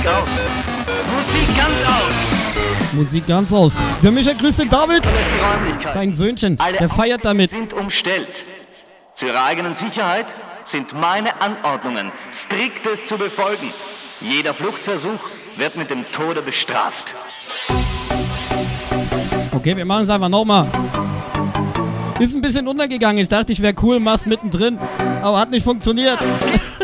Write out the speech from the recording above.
aus. Musik ganz aus. Musik ganz aus. Der Michael grüßt den David. Sein Söhnchen, der feiert damit. Sind umstellt. Zu ihrer eigenen Sicherheit sind meine Anordnungen striktest zu befolgen. Jeder Fluchtversuch wird mit dem Tode bestraft. Okay, wir machen es einfach nochmal. Ist ein bisschen untergegangen. Ich dachte, ich wäre cool, mach's mittendrin. Aber hat nicht funktioniert.